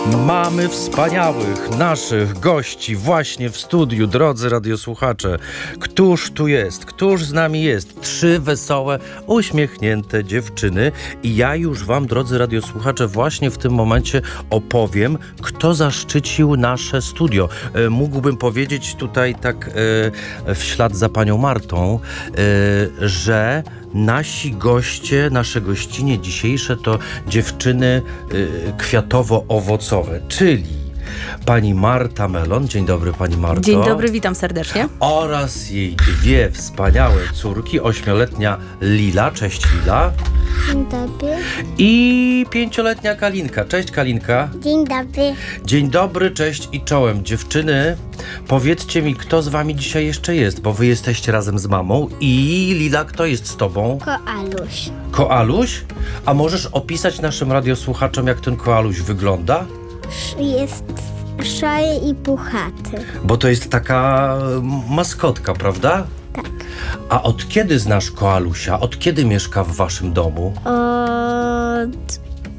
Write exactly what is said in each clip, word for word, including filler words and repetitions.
Mamy wspaniałych naszych gości właśnie w studiu, drodzy radiosłuchacze. Któż tu jest? Któż z nami jest? Trzy wesołe, uśmiechnięte dziewczyny. I ja już wam, drodzy radiosłuchacze, właśnie w tym momencie opowiem, kto zaszczycił nasze studio. E, mógłbym powiedzieć tutaj tak e, w ślad za panią Martą, e, że nasi goście, nasze gościnie dzisiejsze to dziewczyny y, kwiatowo-owocowe, czyli pani Marta Melon. Dzień dobry, pani Marto. Dzień dobry, witam serdecznie. Oraz jej dwie wspaniałe córki, ośmioletnia Lila. Cześć, Lila. Dzień dobry. I pięcioletnia Kalinka. Cześć, Kalinka. Dzień dobry. Dzień dobry, cześć i czołem. Dziewczyny, powiedzcie mi, kto z wami dzisiaj jeszcze jest, bo wy jesteście razem z mamą. I Lila, kto jest z tobą? Koaluś. Koaluś? A możesz opisać naszym radiosłuchaczom, jak ten koaluś wygląda? Jest szary i puchaty. Bo to jest taka maskotka, prawda? Tak. A od kiedy znasz koalusia? Od kiedy mieszka w waszym domu? Od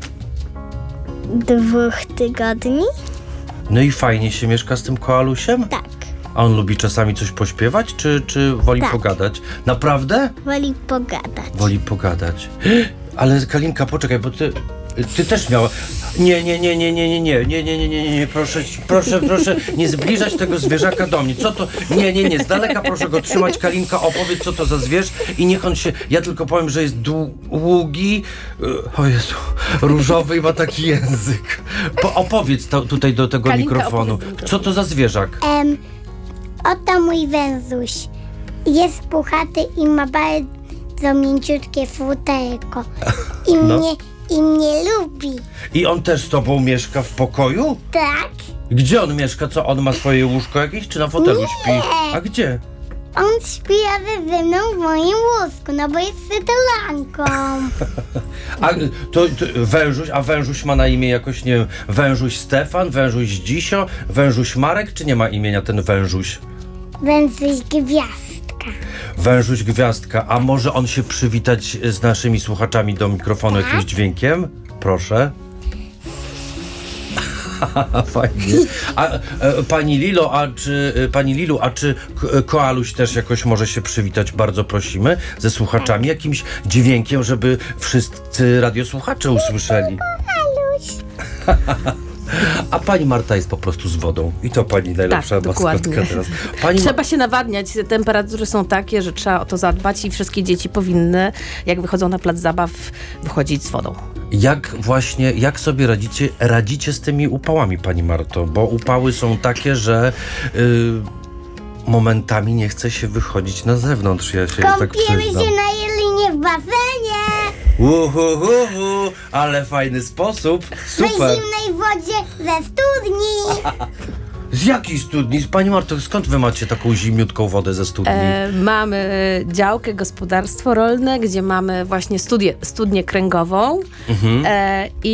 dwóch tygodni? No i fajnie się mieszka z tym koalusiem? Tak. A on lubi czasami coś pośpiewać, czy, czy woli Tak. pogadać? Naprawdę? Woli pogadać. Woli pogadać. Ale Kalinka, poczekaj, bo ty, ty też miała... Nie, nie, nie, nie, nie, nie, nie, nie, nie, nie, nie, nie, nie, proszę, proszę, proszę, nie zbliżać tego zwierzaka do mnie. Co to? Nie, nie, nie, z daleka proszę go trzymać. Kalinka, opowiedz, co to za zwierz i niech on się... Ja tylko powiem, że jest długi, o Jezu, różowy i ma taki język. Po, opowiedz to tutaj do tego Kalinka, mikrofonu. opowiedz do mikrofonu. Co to za zwierzak? Em, oto mój węzuś. Jest puchaty i ma bardzo mięciutkie futerko. I No. mnie, i mnie lubi. I on też z tobą mieszka w pokoju? Tak. Gdzie on mieszka? Co, on ma swoje łóżko jakieś, czy na fotelu śpi? A gdzie? On śpi razem ze mną w moim łóżku, no bo jest sytulanką. A to, to wężuś, a wężuś ma na imię jakoś, nie wiem, wężuś Stefan, wężuś Dzisio, wężuś Marek, czy nie ma imienia ten wężuś? Węzuś gwiazdka. Wężuś Gwiazdka, a może on się przywitać z naszymi słuchaczami do mikrofonu Tak. jakimś dźwiękiem? Proszę. Fajnie. A e, pani Lilo, a czy e, pani Lilu, a czy k- koaluś też jakoś może się przywitać? Bardzo prosimy ze słuchaczami jakimś dźwiękiem, żeby wszyscy radiosłuchacze usłyszeli. Aluś. A pani Marta jest po prostu z wodą. I to pani najlepsza Tak, maskotka dokładnie. teraz. Pani Ma- Trzeba się nawadniać. Temperatury są takie, że trzeba o to zadbać i wszystkie dzieci powinny, jak wychodzą na plac zabaw, wychodzić z wodą. jak właśnie, jak sobie radzicie, radzicie z tymi upałami, pani Marto? Bo upały są takie, że y, momentami nie chce się wychodzić na zewnątrz. Ja się tak Kąpiemy przyznam. się na Jelinie w basenie. Uhuhuhu, ale fajny sposób. W Super. zimnej wodzie ze studni. Z jakiej studni? Pani Marto, skąd wy macie taką zimniutką wodę ze studni? E, mamy działkę, gospodarstwo rolne, gdzie mamy właśnie studię, studnię kręgową. Mhm. E, i